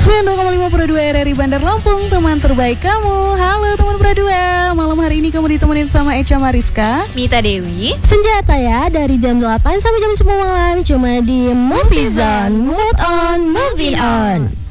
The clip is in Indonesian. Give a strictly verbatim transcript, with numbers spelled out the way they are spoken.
sembilan puluh dua koma lima Pro dua R R I Bandar Lampung, teman terbaik kamu. Halo teman Pro dua. Malam hari ini kamu ditemenin sama Echa Mariska, Mita Dewi. Senjata ya, dari jam delapan sampai jam sepuluh malam cuma di Movie Zone. Move on, moving on.